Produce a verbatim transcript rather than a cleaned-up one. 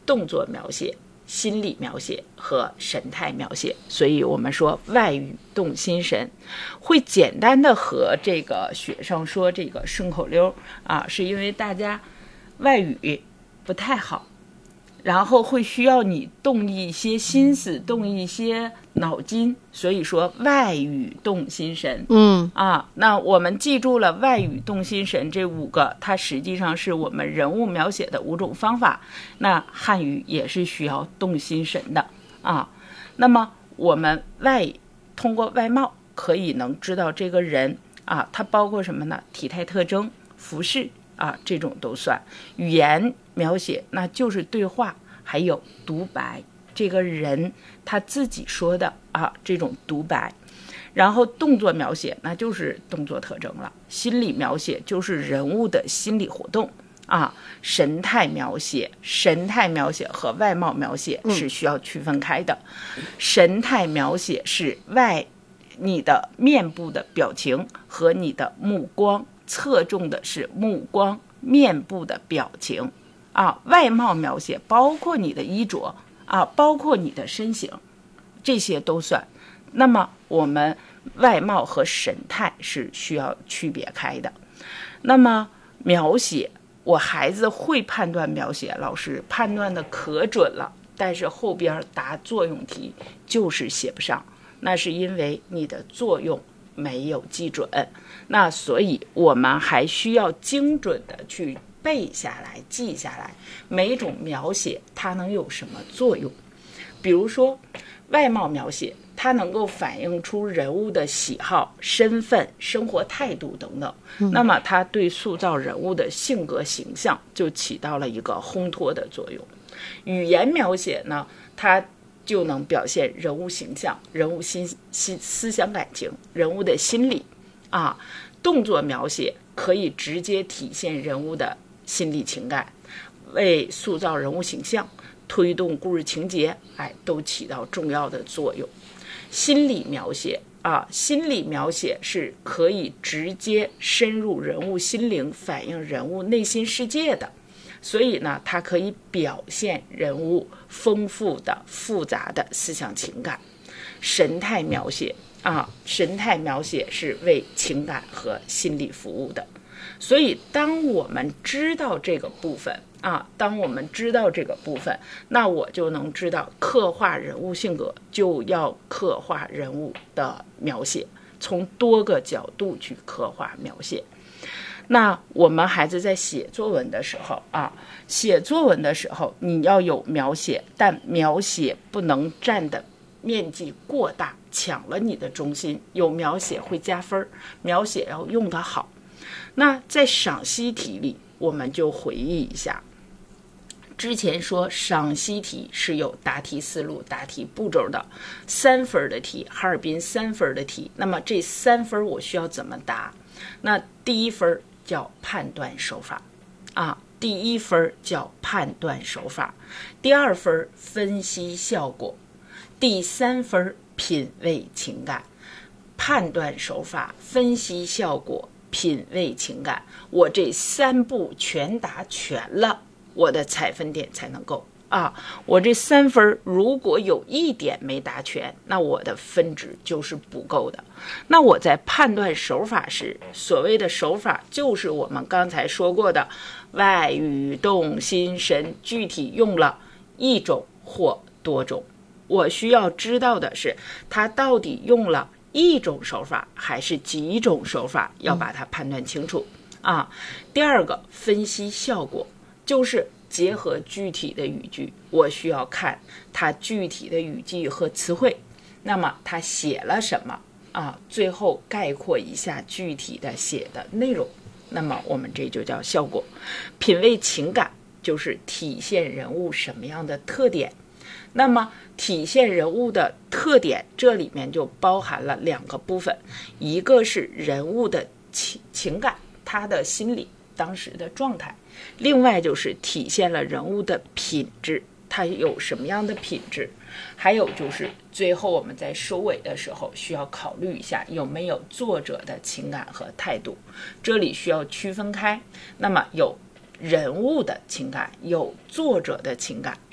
动作描写、心理描写和神态描写。所以我们说外语动心神，会简单的和这个学生说这个顺口溜啊，是因为大家外语不太好，然后会需要你动一些心思，动一些脑筋，所以说外语动心神。 嗯啊，那我们记住了外语动心神这五个，它实际上是我们人物描写的五种方法。那汉语也是需要动心神的啊。那么我们外通过外貌可以能知道这个人啊，它包括什么呢？体态特征、服饰啊，这种都算。语言描写那就是对话，还有独白，这个人他自己说的啊，这种独白。然后动作描写那就是动作特征了，心理描写就是人物的心理活动啊，神态描写，神态描写和外貌描写是需要区分开的。嗯、神态描写是外你的面部的表情和你的目光，侧重的是目光、面部的表情啊。外貌描写包括你的衣着啊，包括你的身形，这些都算。那么我们外貌和神态是需要区别开的。那么描写，我孩子会判断描写，老师判断的可准了，但是后边答作用题就是写不上，那是因为你的作用没有记准。那所以我们还需要精准的去背下来、记下来每种描写它能有什么作用。比如说外貌描写，它能够反映出人物的喜好、身份、生活态度等等、嗯、那么它对塑造人物的性格形象就起到了一个烘托的作用。语言描写呢，它就能表现人物形象、人物心心思想感情、人物的心理啊。动作描写可以直接体现人物的心理情感，为塑造人物形象、推动故事情节，哎，都起到重要的作用。心理描写啊，心理描写是可以直接深入人物心灵，反映人物内心世界的，所以呢，它可以表现人物丰富的、复杂的思想情感。神态描写啊，神态描写是为情感和心理服务的。所以当我们知道这个部分啊，当我们知道这个部分，那我就能知道刻画人物性格就要刻画人物的描写，从多个角度去刻画描写。那我们孩子在写作文的时候啊，写作文的时候你要有描写，但描写不能占的面积过大，抢了你的中心。有描写会加分，描写要用得好。那在赏析题里，我们就回忆一下，之前说赏析题是有答题思路、答题步骤的，三分的题，哈尔滨三分的题。那么这三分我需要怎么答？那第一分叫判断手法啊，第一分叫判断手法，第二分分析效果，第三分品味情感。判断手法、分析效果、品味情感，我这三步全答全了，我的采分点才能够啊。我这三分如果有一点没答全，那我的分值就是不够的。那我在判断手法时，所谓的手法就是我们刚才说过的外语动心神，具体用了一种或多种。我需要知道的是，它到底用了一种手法还是几种手法，要把它判断清楚、嗯、啊。第二个分析效果，就是结合具体的语句，我需要看它具体的语句和词汇，那么它写了什么啊？最后概括一下具体的写的内容，那么我们这就叫效果。品味情感就是体现人物什么样的特点。那么体现人物的特点，这里面就包含了两个部分，一个是人物的情情感，他的心理当时的状态，另外就是体现了人物的品质，他有什么样的品质，还有就是最后我们在收尾的时候需要考虑一下有没有作者的情感和态度，这里需要区分开。那么有人物的情感，有作者的情感，